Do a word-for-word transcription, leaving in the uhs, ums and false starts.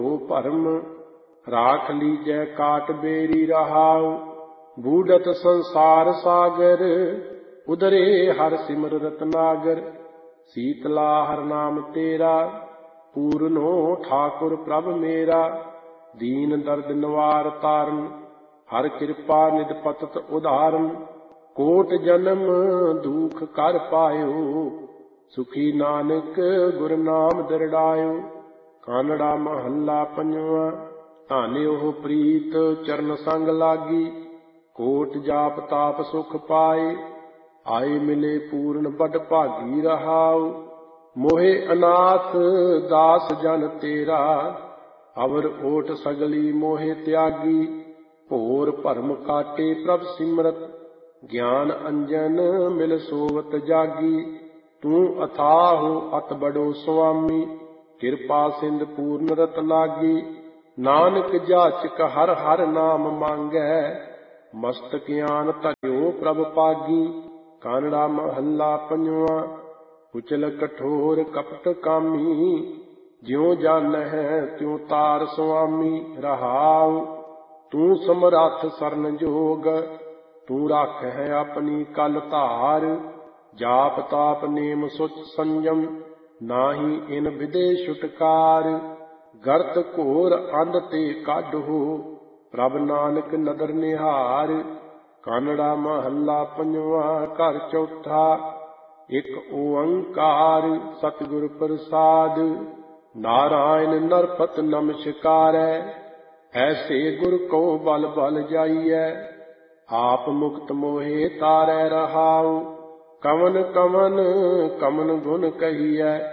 ਹੋ ਭਰਮ ਰਾਖ ਲੀਜੈ ਕਾਟ ਬੇਰੀ ਰਹਾਉ। ਬੂਢਤ ਸੰਸਾਰ ਸਾਗਰ ਉਦਰੇ ਹਰ ਸਿਮਰ ਰਤਨਾਗਰ। ਸੀਤਲਾ ਹਰ ਨਾਮ ਤੇਰਾ ਪੂਰਨੋ ਠਾਕੁਰ ਪ੍ਰਭ ਮੇਰਾ। ਦੀਨ ਦਰਦ ਨਿਵਾਰ ਤਾਰਨ ਹਰ ਕਿਰਪਾ ਨਿਧ ਪਤਤ ਉਧਾਰਨ। ਕੋਟ ਜਨਮ ਦੁਖ ਕਰ ਪਾਇਓ ਸੁਖੀ ਨਾਨਕ ਗੁਰ ਨਾਮ ਦਰੜਾਇਓ। ਕਾਨੜਾ ਮਹੱਲਾ ਪੰਜਵਾਂ। ਧਨ ਉਹ ਪ੍ਰੀਤ ਚਰਨ ਸੰਗ ਲਾਗੀ ਕੋਟ ਜਾਪ ਤਾਪ ਸੁਖ ਪਾਏ। ਆਏ ਮਿਲੇ ਪੂਰਨ ਬਡ ਭਾਗੀ ਰਹਾਉ। ਮੋਹਿ ਅਨਾਥ ਦਾਸ ਜਨ ਤੇਰਾ ਅਵਰ ਓਟ ਸਗਲੀ ਮੋਹਿ ਤਿਆਗੀ। ਭੋਰ ਭਰਮ ਕਾਟੇ ਪ੍ਰਭ ਸਿਮਰਤ ਗਿਆਨ ਅੰਜਨ ਮਿਲ ਸੋਵਤ ਜਾਗੀ। ਤੂੰ ਅਥਾਹੁ ਅਤ ਬੜੋ ਸੁਆਮੀ ਕਿਰਪਾ ਸਿੰਧ ਪੂਰਨ ਰਤ ਲਾਗੀ। ਨਾਨਕ ਜਾਚਕ ਹਰ ਹਰ ਨਾਮ ਮੰਗੈ ਮਸਤਕ ਗਿਆਨ ਧਰਿਓ ਪ੍ਰਭ ਪਾਗੀ। ਕਾਨੜਾ ਮਹੱਲਾ ਪੰਜਵਾਂ। ਕੁਚਲ ਕਠੋਰ ਕਪਟ ਕਾਮੀ ਜਿਉ ਜਾਣਹਿ ਤਿਉ ਤਾਰ ਸੁਆਮੀ ਰਹਾਉ। ਤੂੰ ਸਮਰੱਥ ਸਰਨ ਜੋਗ ਤੂੰ ਰਾਖਹਿ ਆਪਣੀ ਕਲ ਧਾਰ। ਜਾਪ ਤਾਪ ਨੇਮ ਸੁਚ ਸੰਜਮ ਨਾਹੀ ਇਨ ਵਿਦੇ ਛੁਟਕਾਰ। ਗਰਤ ਘੋਰ ਅੰਧ ਤੇ ਕਾਢੋ ਪ੍ਰਭ ਨਾਨਕ ਨਦਰ ਨਿਹਾਰ। ਕਾਨੜਾ ਮਹੱਲਾ ਪੰਜਵਾਂ। ਘਰ ਚੌਥਾ। ਇਕ ਓੰਕਾਰ ਸਤਿਗੁਰ ਪ੍ਰਸਾਦ ਨਾਰਾਇਣ ਨਰਪਤ ਨਮਸਕਾਰੈ। ਐਸੇ ਗੁਰ ਕੋ ਬਲ ਬਲ ਜਾਈਐ ਆਪ ਮੁਕਤ ਮੋਹਿ ਤਾਰੈ ਰਹਾਉ। ਕਵਨ ਕਵਨ ਕਮਨ ਗੁਣ ਕਹੀਐ